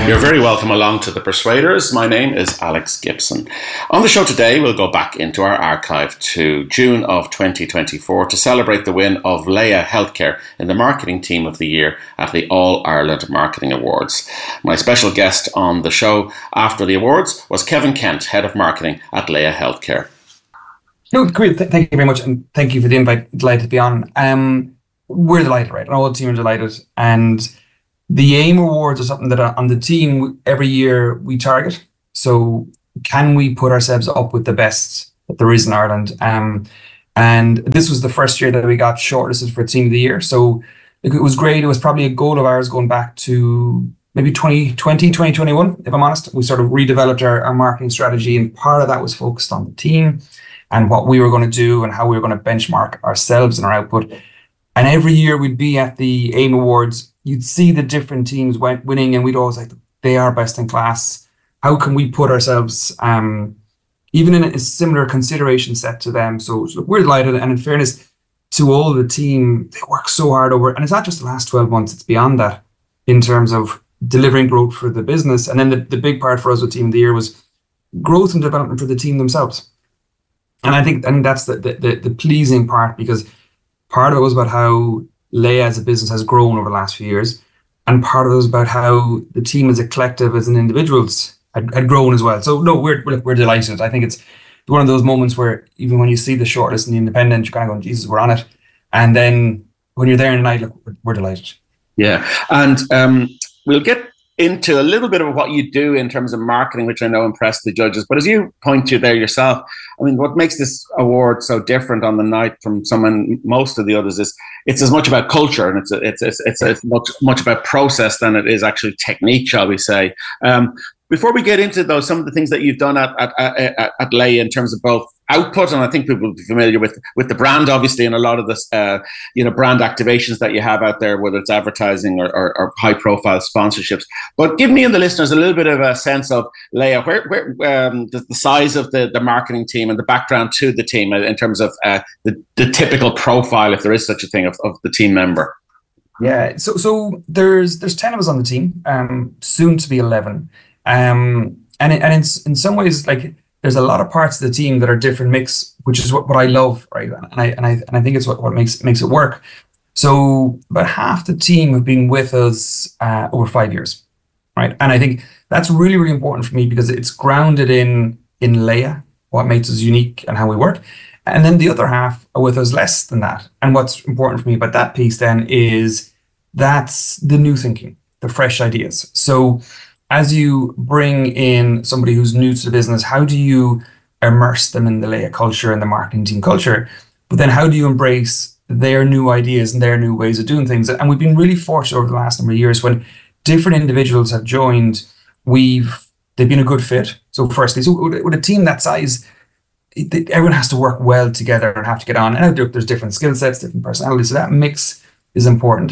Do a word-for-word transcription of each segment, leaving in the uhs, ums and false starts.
You're very welcome along to The Persuaders. My name is Alex Gibson. On the show today, we'll go back into our archive to June of twenty twenty-four to celebrate the win of Laya Healthcare in the Marketing Team of the Year at the All-Ireland Marketing Awards. My special guest on the show after the awards was Kevin Kent, Head of Marketing at Laya Healthcare. No, great. Th- thank you very much, and thank you for the invite. Delighted to be on. Um, we're delighted, right? And all the team are delighted, and the AIM Awards are something that on the team every year we target. So can we put ourselves up with the best that there is in Ireland? Um, and this was the first year that we got shortlisted for Team of the Year. So it was great. It was probably a goal of ours going back to maybe twenty twenty, twenty twenty-one, if I'm honest. We sort of redeveloped our, our marketing strategy, and part of that was focused on the team and what we were going to do and how we were going to benchmark ourselves and our output. And every year we'd be at the AIM Awards, you'd see the different teams went winning, and we'd always like, they are best in class. How can we put ourselves um, even in a similar consideration set to them? So, so we're delighted, and in fairness to all the team, they work so hard over, and it's not just the last twelve months, it's beyond that in terms of delivering growth for the business. And then the, the big part for us with Team of the Year was growth and development for the team themselves. And I think and that's the, the, the pleasing part, because part of it was about how Laya as a business has grown over the last few years, and part of it was about how the team as a collective, as an individuals, had, had grown as well. So no, we're, we're we're delighted. I think it's one of those moments where even when you see the shortlist in the Independent, you're kind of going, Jesus, we're on it. And then when you're there in the night, look, we're, we're delighted. Yeah, and um, we'll get into a little bit of what you do in terms of marketing, which I know impressed the judges. But as you point to there yourself, I mean, what makes this award so different on the night from someone, most of the others, is it's as much about culture, and it's it's it's it's, it's much much about process than it is actually technique, shall we say. Um, before we get into those, some of the things that you've done at at, at, at Laya in terms of both output, and I think people will be familiar with with the brand, obviously, and a lot of this, uh, you know, brand activations that you have out there, whether it's advertising or, or, or high profile sponsorships. But give me and the listeners a little bit of a sense of Laya, where, where um, the, the size of the, the marketing team and the background to the team in terms of uh, the, the typical profile, if there is such a thing, of, of the team member. Yeah, so so there's there's ten of us on the team, um, soon to be eleven, um, and it, and in in some ways, like, there's a lot of parts of the team that are different mix, which is what, what I love, right? And I and I and I think it's what, what makes makes it work. So about half the team have been with us uh, over five years, right? And I think that's really, really important for me, because it's grounded in in Laya, what makes us unique and how we work. And then the other half are with us less than that. And what's important for me about that piece then is that's the new thinking, the fresh ideas. So as you bring in somebody who's new to the business, how do you immerse them in the Laya culture and the marketing team culture? But then how do you embrace their new ideas and their new ways of doing things? And we've been really fortunate over the last number of years when different individuals have joined, we've they've been a good fit. So firstly, so with a team that size, it, everyone has to work well together and have to get on. And there's different skill sets, different personalities. So that mix is important.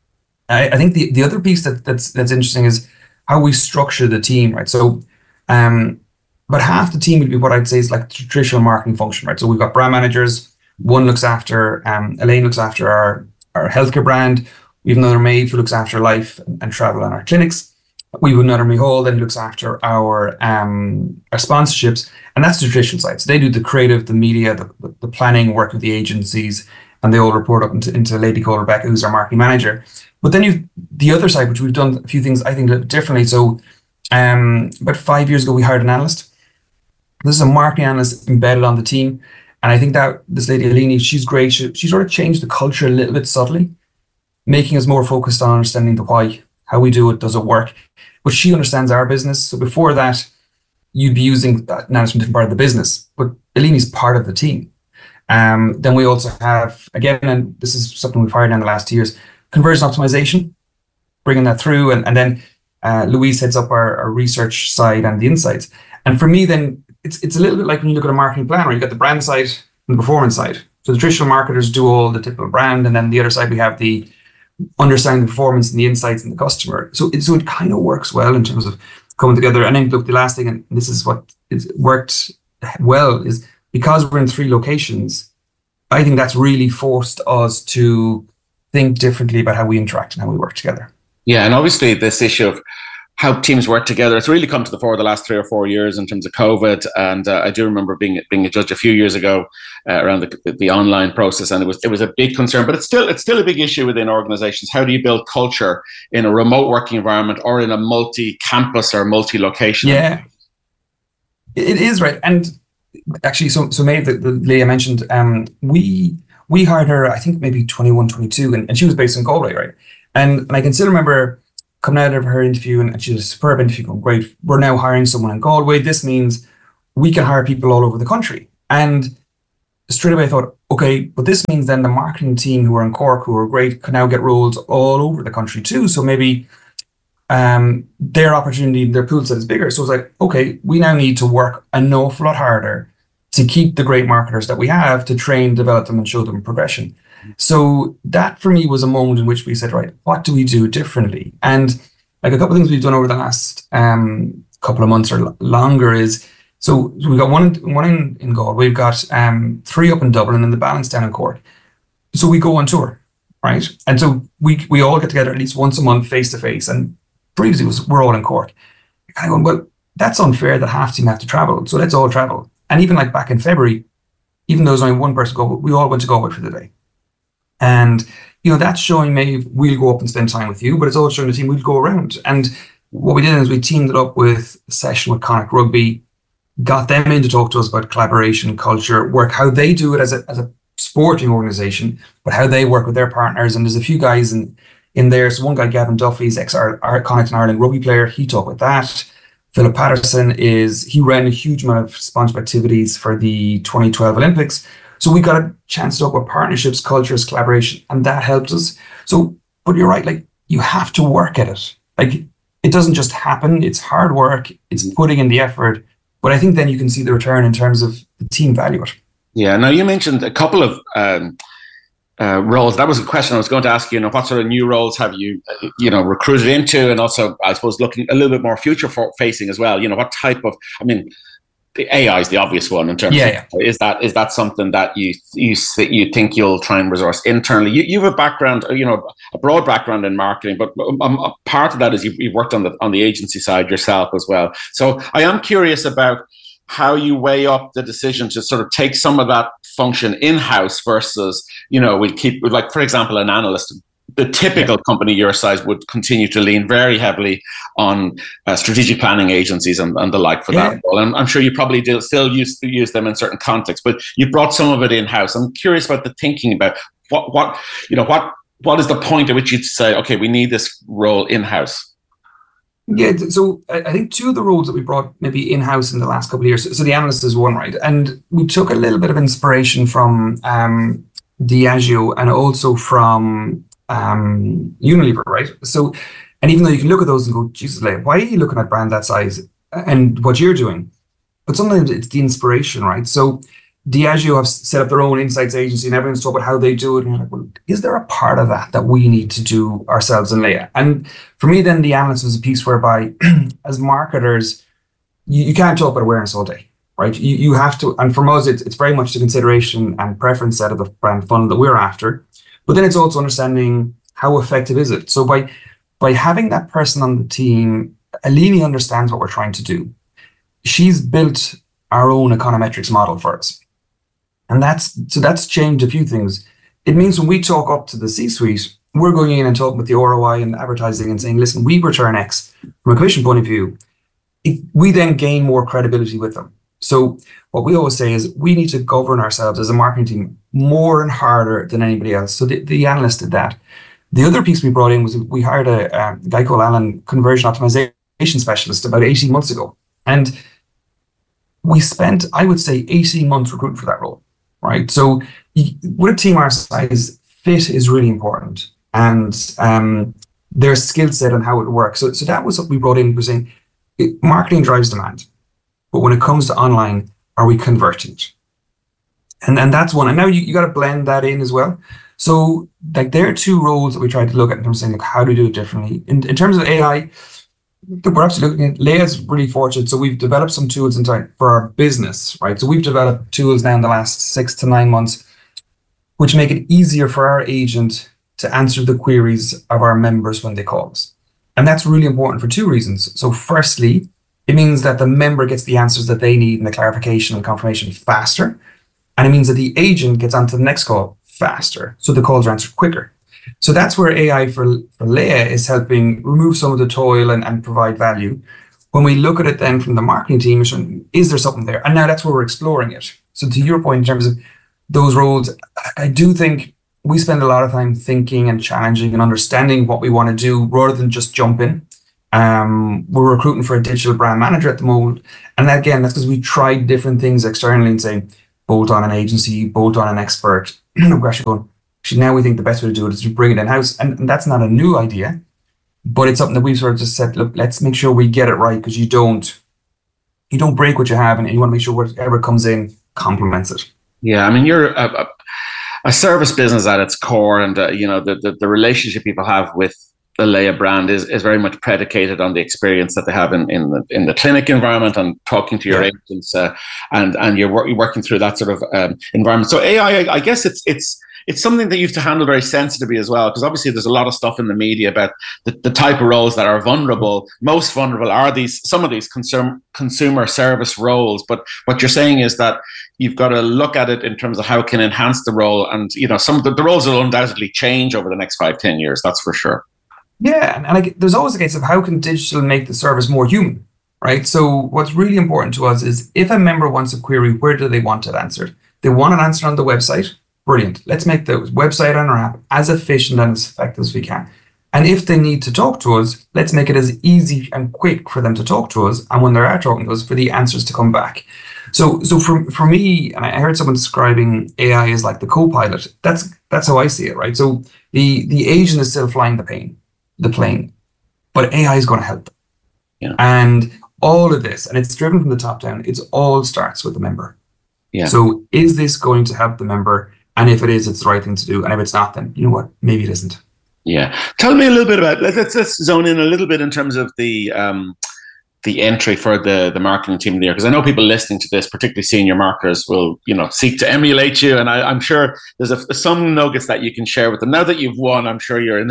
I, I think the, the other piece that, that's that's interesting is how we structure the team, right? So, um, but half the team would be what I'd say is like traditional marketing function, right? So we've got brand managers. One looks after, um, Elaine looks after our, our healthcare brand. We have another maid who looks after life and, and travel and our clinics. We have another Mihal then who looks after our um, our sponsorships, and that's the traditional side. So they do the creative, the media, the, the, the planning, work with the agencies, and they all report up into, into a lady called Rebecca, who's our marketing manager. But then you've the other side, which we've done a few things, I think, a little differently. So um, about five years ago, we hired an analyst. This is a marketing analyst embedded on the team. And I think that this lady, Alini, she's great. She, she sort of changed the culture a little bit subtly, making us more focused on understanding the why, how we do it, does it work? But she understands our business. So before that, you'd be using that analyst from a different part of the business. But Alini's part of the team. Um, then we also have, again, and this is something we've hired in the last two years, conversion optimization, bringing that through. And, and then uh, Louise heads up our, our research side and the insights. And for me, then it's it's a little bit like when you look at a marketing plan, where you've got the brand side and the performance side. So the traditional marketers do all the typical brand. And then the other side, we have the understanding the performance and the insights and the customer. So it, so it kind of works well in terms of coming together. And then look, the last thing, and this is what it's worked well, is because we're in three locations, I think that's really forced us to think differently about how we interact and how we work together. Yeah, and obviously this issue of how teams work together. It's really come to the fore the last three or four years in terms of COVID. And uh, I do remember being being a judge a few years ago uh, around the, the online process, and it was it was a big concern. But it's still it's still a big issue within organizations. How do you build culture in a remote working environment or in a multi-campus or multi-location? Yeah, it is, right. And actually, so so Maeve, the, the Leah mentioned, um, we we hired her, I think maybe twenty-one, twenty-two, and, and she was based in Galway, right? And, and I can still remember coming out of her interview, and she was a superb interview, going, great, we're now hiring someone in Galway. This means we can hire people all over the country. And straight away I thought, okay, but this means then the marketing team who are in Cork, who are great, can now get roles all over the country too. So maybe um, their opportunity, their pool set is bigger. So it's like, okay, we now need to work an awful lot harder to keep the great marketers that we have, to train, develop them, and show them progression. So that for me was a moment in which we said, right, what do we do differently? And like a couple of things we've done over the last um, couple of months or l- longer is, so we've got one in, one in, in Galway, we've got um, three up in Dublin, and the balance down in Cork. So we go on tour, right? And so we we all get together at least once a month, face to face. And previously it was, we're all in Cork. Kind of going, well, that's unfair that half team have to travel. So let's all travel. And even like back in February, even though there's only one person go, we all went to Galway for the day. And, you know, that's showing Maeve, we'll go up and spend time with you, but it's also showing the team we'll go around. And what we did is we teamed it up with a session with Connacht Rugby, got them in to talk to us about collaboration, culture, work, how they do it as a as a sporting organisation, but how they work with their partners. And there's a few guys in, in there. So one guy, Gavin Duffy's ex-Connacht and Ireland rugby player, he talked with that. Philip Patterson is, he ran a huge amount of sponsorship activities for the twenty twelve Olympics. So we got a chance to talk about partnerships, cultures, collaboration, and that helped us. So, but you're right, like you have to work at it. Like it doesn't just happen. It's hard work. It's putting in the effort. But I think then you can see the return in terms of the team value it. Yeah. Now you mentioned a couple of um, uh, roles. That was a question I was going to ask you. You know, what sort of new roles have you, uh, you know, recruited into, and also, I suppose, looking a little bit more future facing as well. You know, what type of? I mean. The A I is the obvious one in terms yeah, of yeah. is that is that something that you you you think you'll try and resource internally? You you have a background, you know, a broad background in marketing, but um, a part of that is you've, you've worked on the on the agency side yourself as well. So I am curious about how you weigh up the decision to sort of take some of that function in house versus, you know, we keep like for example an analyst. The typical yeah. company your size would continue to lean very heavily on uh, strategic planning agencies and, and the like for yeah. that. Well, I'm, I'm sure you probably do still use use them in certain contexts, but you brought some of it in house. I'm curious about the thinking about what what you know what what is the point at which you'd say, okay, we need this role in house. Yeah, so I think two of the roles that we brought maybe in house in the last couple of years. So the analyst is one, right, and we took a little bit of inspiration from um, Diageo and also from. Um, Unilever, right? So, and even though you can look at those and go, Jesus, like, why are you looking at brand that size and what you're doing? But sometimes it's the inspiration, right? So, Diageo have set up their own insights agency, and everyone's talking about how they do it. And you're like, well, is there a part of that that we need to do ourselves and Leah? And for me, then the analyst was a piece whereby, as marketers, you, you can't talk about awareness all day, right? You you have to, and for us, it's, it's very much the consideration and preference set of the brand funnel that we're after. But then it's also understanding how effective is it. So by by having that person on the team, Alini understands what we're trying to do. She's built our own econometrics model for us. And that's so that's changed a few things. It means when we talk up to the C-suite, we're going in and talking with the R O I and advertising and saying, listen, we return X from a commission point of view. It, we then gain more credibility with them. So what we always say is we need to govern ourselves as a marketing team more and harder than anybody else. So the, the analyst did that. The other piece we brought in was we hired a, a guy called Alan, conversion optimization specialist, about eighteen months ago. And we spent, I would say, eighteen months recruiting for that role, right? So you, with a team our size, fit is really important. And um, their skill set and how it works. So, so that was what we brought in, was saying it, marketing drives demand. But when it comes to online, are we converting it? And and that's one. And now you, you got to blend that in as well. So like there are two roles that we tried to look at in terms of saying, like, how do we do it differently? In, in terms of A I, we're absolutely looking at, Leah's really fortunate. So we've developed some tools in time for our business, right? So we've developed tools now in the last six to nine months, which make it easier for our agent to answer the queries of our members when they call us. And that's really important for two reasons. So firstly, it means that the member gets the answers that they need and the clarification and confirmation faster. And it means that the agent gets onto the next call faster. So the calls are answered quicker. So that's where A I for, for Leia is helping remove some of the toil and, and provide value. When we look at it then from the marketing team, is there something there? And now that's where we're exploring it. So to your point in terms of those roles, I do think we spend a lot of time thinking and challenging and understanding what we want to do rather than just jump in. Um, we're recruiting for a digital brand manager at the moment. And again, that's because we tried different things externally and saying, bolt on an agency, bolt on an expert. We're actually going, actually now we think the best way to do it is to bring it in-house. And, and that's not a new idea, but it's something that we've sort of just said, look, let's make sure we get it right, because you don't, you don't break what you have, and you want to make sure whatever comes in complements it. Yeah, I mean, you're a, a, a service business at its core, and uh, you know the, the the relationship people have with the Leia brand is, is very much predicated on the experience that they have in, in the in the clinic environment and talking to your yeah. agents, uh, and and you're, wor- you're working through that sort of um, environment. So A I, I, I guess it's it's it's something that you have to handle very sensitively as well, because obviously there's a lot of stuff in the media about the, the type of roles that are vulnerable. Most vulnerable are these some of these consumer consumer service roles. But what you're saying is that you've got to look at it in terms of how it can enhance the role, and you know some of the, the roles will undoubtedly change over the next five, ten years. That's for sure. Yeah, and, and like, there's always a case of how can digital make the service more human, right? So what's really important to us is if a member wants a query, where do they want it answered? They want it answered on the website. Brilliant. Let's make the website and our app as efficient and as effective as we can. And if they need to talk to us, let's make it as easy and quick for them to talk to us. And when they are talking to us, for the answers to come back. So, so for for me, and I heard someone describing A I as like the co-pilot. That's that's how I see it, right? So the the agent is still flying the plane. the plane, but A I is going to help them. Yeah. And all of this, and it's driven from the top down, it all starts with the member. Yeah. So is this going to help the member? And if it is, it's the right thing to do. And if it's not, then you know what, maybe it isn't. Yeah. Tell me a little bit about, let's, let's zone in a little bit in terms of the, um, the entry for the, the marketing team there, because I know people listening to this, particularly senior marketers, will you know seek to emulate you, and I, I'm sure there's a, some nuggets that you can share with them. Now that you've won, I'm sure you're in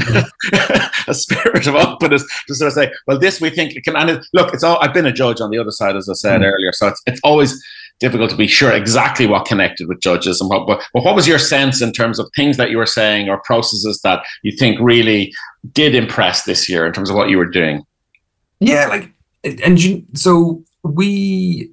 a spirit of openness to sort of say, well, this we think it can. And it, look, it's all. I've been a judge on the other side, as I said mm. earlier, so it's it's always difficult to be sure exactly what connected with judges and what. But, but what was your sense in terms of things that you were saying or processes that you think really did impress this year in terms of what you were doing? Yeah, like. And so we,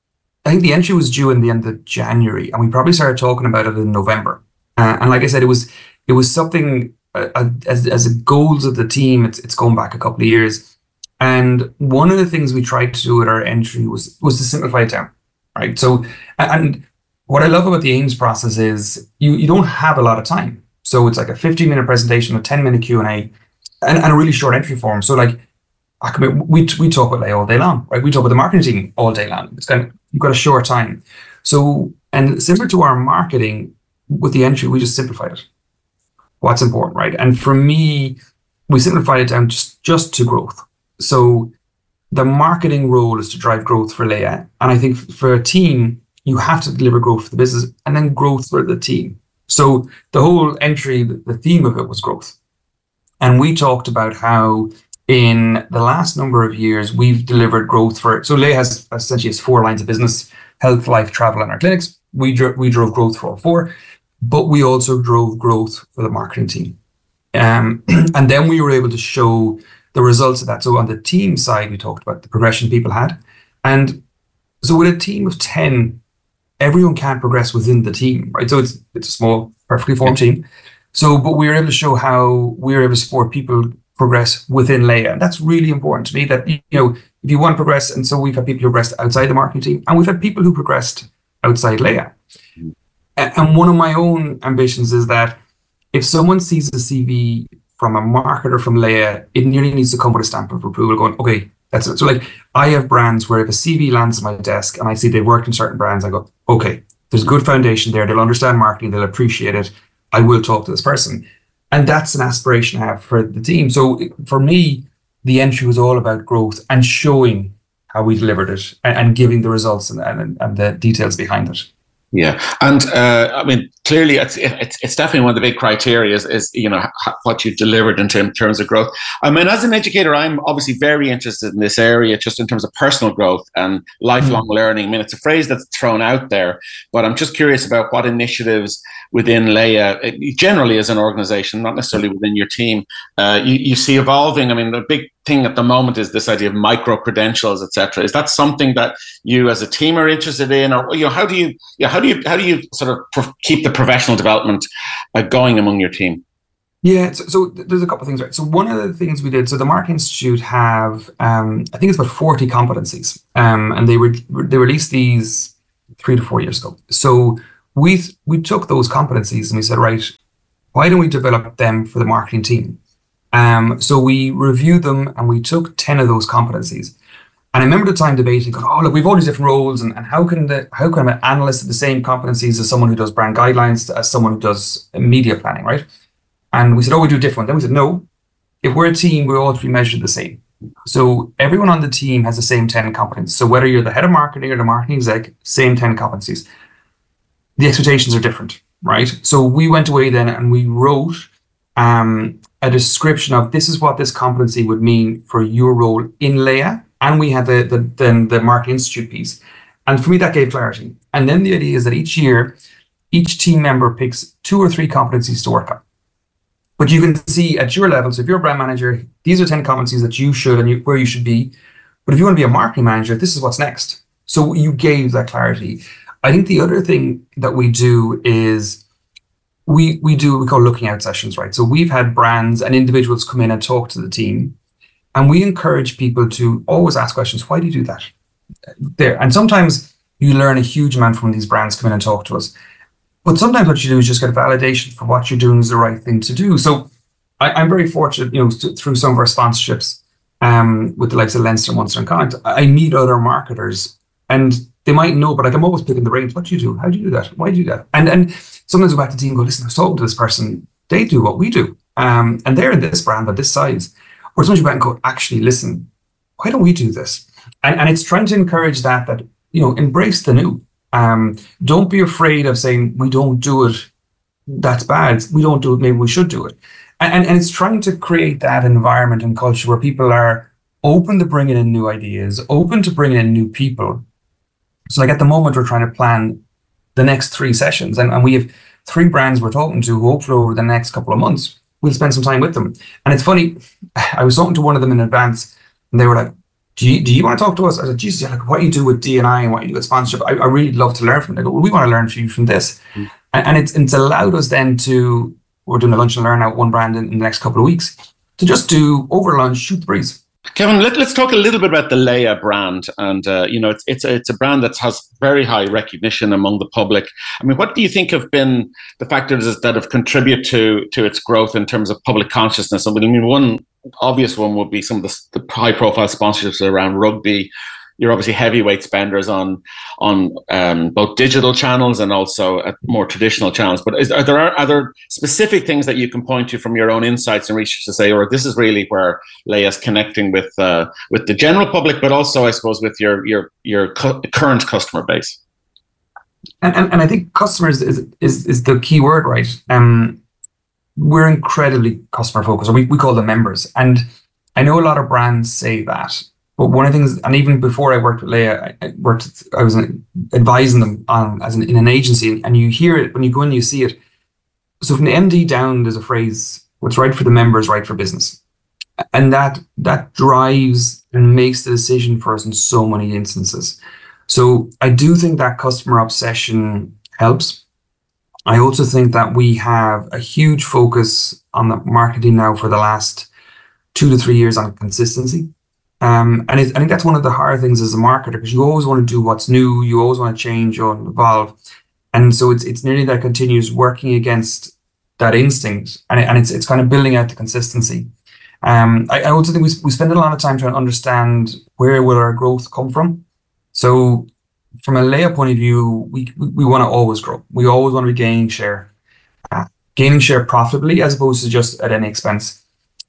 I think the entry was due in the end of January, and we probably started talking about it in November. Uh, and like I said, it was it was something uh, as as goals of the team. It's it's going back a couple of years, and one of the things we tried to do with our entry was was to simplify it down, right? So, and what I love about the AIMS process is you you don't have a lot of time, so it's like a fifteen minute presentation, a ten minute Q and A, and, and a really short entry form. So like. I mean, we we talk with Leia all day long, right? We talk with the marketing team all day long. It's kind of, you've got a short time. So, and similar to our marketing with the entry, we just simplified it. What's important, right? And for me, we simplified it down just, just to growth. So the marketing role is to drive growth for Leia. And I think for a team, you have to deliver growth for the business and then growth for the team. So the whole entry, the theme of it was growth. And we talked about how in the last number of years, we've delivered growth for, so Leia has essentially has four lines of business: health, life, travel, and our clinics. We, dro- we drove growth for all four, but we also drove growth for the marketing team. Um, and then we were able to show the results of that. So on the team side, we talked about the progression people had. And so with a team of ten, everyone can't progress within the team, right? So it's it's a small, perfectly formed team. So, but we were able to show how we were able to support people progress within Leia. And that's really important to me, that, you know, if you want to progress, and so we've had people who progressed outside the marketing team, and we've had people who progressed outside Leia. Mm-hmm. And one of my own ambitions is that if someone sees a C V from a marketer from Leia, it nearly needs to come with a stamp of approval going, okay, that's it. So like, I have brands where if a C V lands on my desk and I see they've worked in certain brands, I go, okay, there's a good foundation there. They'll understand marketing. They'll appreciate it. I will talk to this person. And that's an aspiration I have for the team. So for me, the entry was all about growth and showing how we delivered it and, and giving the results and, and, and the details behind it. Yeah. And uh, I mean, clearly it's, it's it's definitely one of the big criteria is, is you know what you've delivered in terms of growth. I mean, as an educator, I'm obviously very interested in this area, just in terms of personal growth and lifelong mm. learning. I mean, it's a phrase that's thrown out there, but I'm just curious about what initiatives within Leia, generally as an organization, not necessarily within your team, uh, you, you see evolving. I mean, the big thing at the moment is this idea of micro credentials, et cetera. Is that something that you as a team are interested in, or you know, how do you, yeah, how do you, how do you sort of pro- keep the professional development uh, going among your team? Yeah, so, so there's a couple of things, right? So one of the things we did, so the Marketing Institute have, um, I think it's about forty competencies, um, and they were they released these three to four years ago. So we we took those competencies and we said, right, why don't we develop them for the marketing team? Um, so we reviewed them and we took ten of those competencies. And I remember the time debating, going, oh, look, we've all these different roles, and, and how can the how can an analyst have the same competencies as someone who does brand guidelines, as someone who does media planning, right? And we said, oh, we do different. Then we said, no, if we're a team, we're all to be measured the same. So everyone on the team has the same ten competencies. So whether you're the head of marketing or the marketing exec, same ten competencies. The expectations are different, right? So we went away then and we wrote um, a description of this is what this competency would mean for your role in Leia. And we had the, the then the Marketing Institute piece. And for me, that gave clarity. And then the idea is that each year, each team member picks two or three competencies to work on. But you can see at your level, so if you're a brand manager, these are ten competencies that you should and you, where you should be. But if you want to be a marketing manager, this is what's next. So you gave that clarity. I think the other thing that we do is we we do what we call looking out sessions, right? So we've had brands and individuals come in and talk to the team, and we encourage people to always ask questions. Why do you do that? There, and sometimes you learn a huge amount from these brands come in and talk to us. But sometimes what you do is just get validation for what you're doing is the right thing to do. So I, I'm very fortunate, you know, through some of our sponsorships um, with the likes of Leinster, Munster and Connacht, I meet other marketers and they might know, but like I'm always picking the brains. What do you do? How do you do that? Why do you do that? And and sometimes go back to the team and go, listen, I was talking to this person. They do what we do. Um, and they're in this brand at this size. Or sometimes you go back and go, actually, listen, why don't we do this? And and it's trying to encourage that, that, you know, embrace the new. Um, don't be afraid of saying, we don't do it. That's bad. We don't do it. Maybe we should do it. And, and, and it's trying to create that environment and culture where people are open to bringing in new ideas, open to bringing in new people. So like at the moment, we're trying to plan the next three sessions and, and we have three brands we're talking to who hopefully over the next couple of months, we'll spend some time with them. And it's funny, I was talking to one of them in advance and they were like, do you, do you want to talk to us? I said, Jesus, like what you do with D and I and what you do with sponsorship, I, I really love to learn from them. They go, well, we want to learn from you from this. Mm. And, and it's, it's allowed us then to, we're doing a lunch and learn out one brand in, in the next couple of weeks, to just do over lunch, shoot the breeze. Kevin, let, let's talk a little bit about the Leia brand. And, uh, you know, it's it's a, it's a brand that has very high recognition among the public. I mean, what do you think have been the factors that have contributed to, to its growth in terms of public consciousness? I mean, one obvious one would be some of the, the high-profile sponsorships around rugby. You're obviously heavyweight spenders on on um, both digital channels and also at more traditional channels. But is, are there are there specific things that you can point to from your own insights and research to say, or this is really where Leia's connecting with uh, with the general public, but also, I suppose, with your your your cu- current customer base? And, and and I think customers is is is the key word, right? Um, we're incredibly customer focused, or we, we call them members. And I know a lot of brands say that. But one of the things, and even before I worked with Leia, I, I worked, I was advising them on as an, in an agency, and you hear it when you go in, you see it. So from the M D down, there's a phrase: "What's right for the member is right for business," and that that drives and makes the decision for us in so many instances. So I do think that customer obsession helps. I also think that we have a huge focus on the marketing now for the last two to three years on consistency. Um, and it, I think that's one of the hard things as a marketer, because you always want to do what's new, you always want to change or evolve, and so it's it's nearly that continues working against that instinct, and it, and it's it's kind of building out the consistency. Um, I, I also think we we spend a lot of time trying to understand where will our growth come from. So from a Leia point of view, we we, we want to always grow. We always want to be gaining share, uh, gaining share profitably as opposed to just at any expense.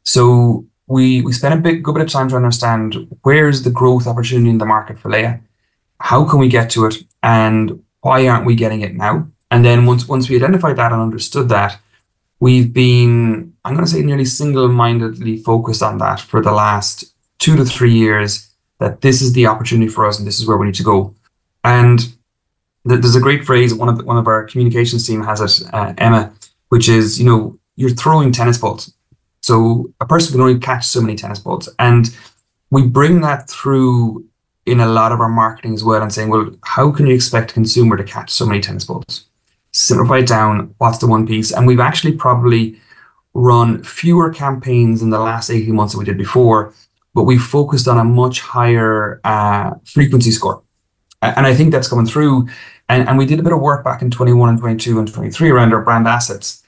So We we spend a bit, good bit of time to understand where's the growth opportunity in the market for Leia, how can we get to it, and why aren't we getting it now? And then once once we identified that and understood that, we've been, I'm going to say, nearly single-mindedly focused on that for the last two to three years, that this is the opportunity for us and this is where we need to go. And th- there's a great phrase, one of the, one of our communications team has it, uh, Emma, which is, you know, you're throwing tennis balls. So a person can only catch so many tennis balls. And we bring that through in a lot of our marketing as well, and saying, well, how can you expect a consumer to catch so many tennis balls? Simplify it down. What's the one piece? And we've actually probably run fewer campaigns in the last eighteen months than we did before, but we focused on a much higher uh, frequency score. And I think that's coming through. And, and we did a bit of work back in twenty-one and twenty-two and twenty-three around our brand assets.